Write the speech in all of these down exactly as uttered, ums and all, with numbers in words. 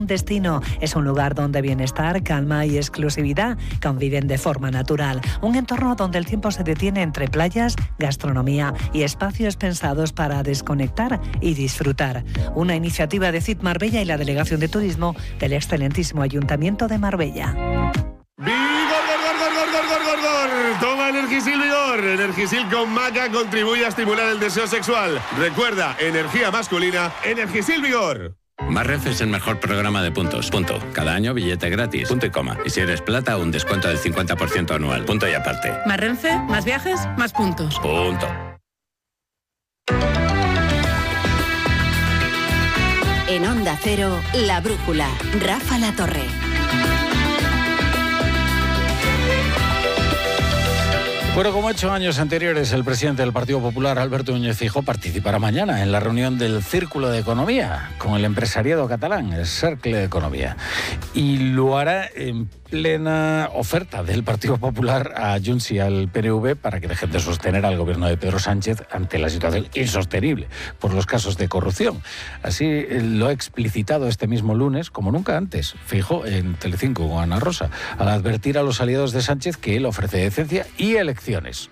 Un destino es un lugar donde bienestar, calma y exclusividad conviven de forma natural. Un entorno donde el tiempo se detiene entre playas, gastronomía y espacios pensados para desconectar y disfrutar. Una iniciativa de C I T Marbella y la Delegación de Turismo del excelentísimo Ayuntamiento de Marbella. ¡Vigor, gor, gor, gor, gor, gor, gor, gor! Toma Energisil Vigor. Energisil con maca contribuye a estimular el deseo sexual. Recuerda, energía masculina, Energisil Vigor. Más Renfe es el mejor programa de puntos. Punto. Cada año billete gratis. Punto y coma. Y si eres plata, un descuento del cincuenta por ciento anual. Punto y aparte. Más Renfe, más viajes, más puntos. Punto. En Onda Cero, La Brújula. Rafa La Torre. Bueno, como ocho años anteriores, el presidente del Partido Popular, Alberto Núñez Feijóo, participará mañana en la reunión del Círculo de Economía con el empresariado catalán, el Cercle de Economía. Y lo hará en plena oferta del Partido Popular a Junts y al P N V para que dejen de sostener al gobierno de Pedro Sánchez ante la situación insostenible por los casos de corrupción. Así lo ha explicitado este mismo lunes, como nunca antes, Feijóo en Telecinco con Ana Rosa, al advertir a los aliados de Sánchez que él ofrece decencia y elecciones.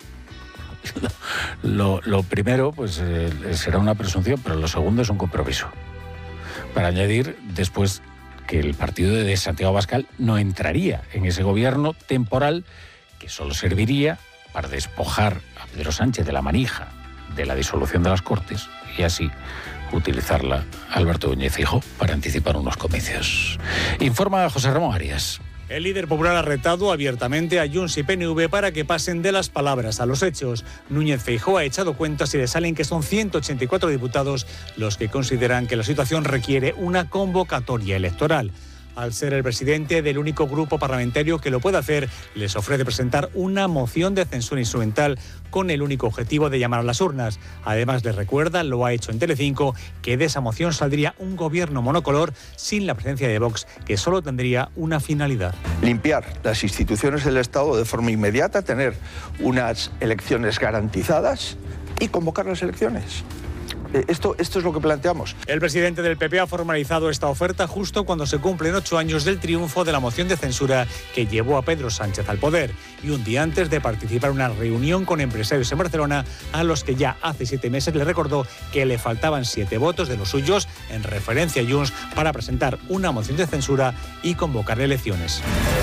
Lo, lo primero, pues eh, será una presunción, pero lo segundo es un compromiso. Para añadir, después, que el partido de Santiago Abascal no entraría en ese gobierno temporal que solo serviría para despojar a Pedro Sánchez de la manija de la disolución de las Cortes y así utilizarla Alberto Núñez Feijóo para anticipar unos comicios. Informa José Ramón Arias. El líder popular ha retado abiertamente a Junts y P N V para que pasen de las palabras a los hechos. Núñez Feijóo ha echado cuentas y le salen que son ciento ochenta y cuatro diputados los que consideran que la situación requiere una convocatoria electoral. Al ser el presidente del único grupo parlamentario que lo puede hacer, les ofrece presentar una moción de censura instrumental con el único objetivo de llamar a las urnas. Además, les recuerda, lo ha hecho en Telecinco, que de esa moción saldría un gobierno monocolor sin la presencia de Vox, que solo tendría una finalidad. Limpiar las instituciones del Estado de forma inmediata, tener unas elecciones garantizadas y convocar las elecciones. Esto, esto es lo que planteamos. El presidente del P P ha formalizado esta oferta justo cuando se cumplen ocho años del triunfo de la moción de censura que llevó a Pedro Sánchez al poder y un día antes de participar en una reunión con empresarios en Barcelona a los que ya hace siete meses le recordó que le faltaban siete votos de los suyos en referencia a Junts para presentar una moción de censura y convocar elecciones.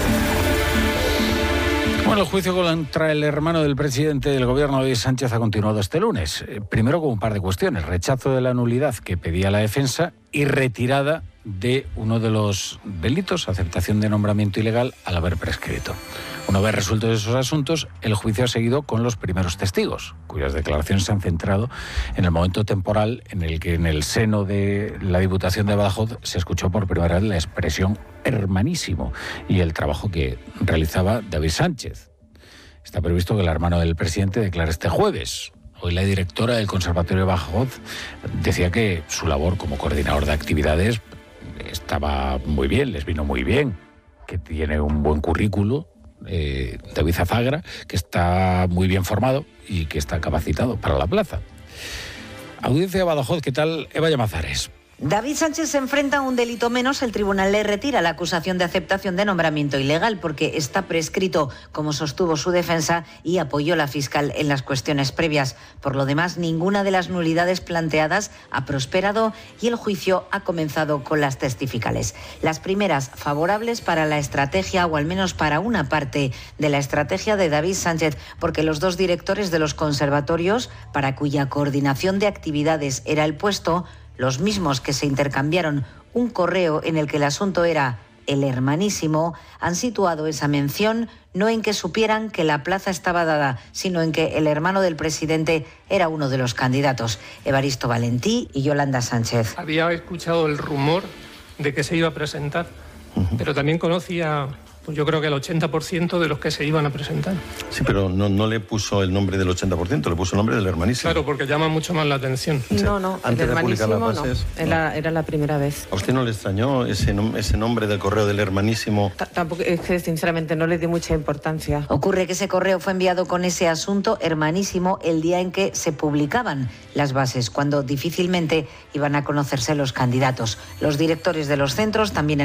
Bueno, el juicio contra el hermano del presidente del gobierno, David Sánchez, ha continuado este lunes. Eh, primero con un par de cuestiones. Rechazo de la nulidad que pedía la defensa y retirada de uno de los delitos, aceptación de nombramiento ilegal al haber prescrito. Una vez resueltos esos asuntos, el juicio ha seguido con los primeros testigos, cuyas declaraciones se han centrado en el momento temporal en el que en el seno de la Diputación de Badajoz se escuchó por primera vez la expresión hermanísimo y el trabajo que realizaba David Sánchez. Está previsto que el hermano del presidente declare este jueves. Hoy la directora del Conservatorio de Badajoz decía que su labor como coordinador de actividades estaba muy bien, les vino muy bien, que tiene un buen currículo, eh, David Zafagra, que está muy bien formado y que está capacitado para la plaza. Audiencia de Badajoz, ¿qué tal? Eva Llamazares. David Sánchez se enfrenta a un delito menos. El tribunal le retira la acusación de aceptación de nombramiento ilegal porque está prescrito, como sostuvo su defensa y apoyó la fiscal en las cuestiones previas. Por lo demás, ninguna de las nulidades planteadas ha prosperado y el juicio ha comenzado con las testificales. Las primeras favorables para la estrategia, o al menos para una parte de la estrategia de David Sánchez, porque los dos directores de los conservatorios, para cuya coordinación de actividades era el puesto, los mismos que se intercambiaron un correo en el que el asunto era el hermanísimo, han situado esa mención no en que supieran que la plaza estaba dada, sino en que el hermano del presidente era uno de los candidatos, Evaristo Valentí y Yolanda Sánchez. Había escuchado el rumor de que se iba a presentar, uh-huh. pero también conocía Pues yo creo que el ochenta por ciento de los que se iban a presentar. Sí, pero no, no le puso el nombre del ochenta por ciento, le puso el nombre del hermanísimo. Claro, porque llama mucho más la atención. No, no, Antes el de publicar las hermanísimo bases, no, era, era la primera vez. ¿A usted no le extrañó ese, nom- ese nombre del correo del hermanísimo? T- Tampoco, es que sinceramente no le di mucha importancia. Ocurre que ese correo fue enviado con ese asunto hermanísimo el día en que se publicaban las bases, cuando difícilmente iban a conocerse los candidatos. Los directores de los centros también